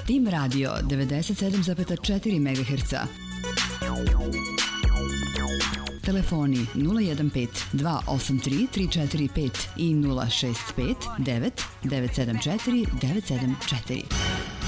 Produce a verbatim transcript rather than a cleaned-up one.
Tim Radio devedeset sedam zarez četiri megaherca. Telefoni nula jedan pet dva osam tri tri četiri pet i nula šest pet devet devet sedam četiri devet sedam četiri.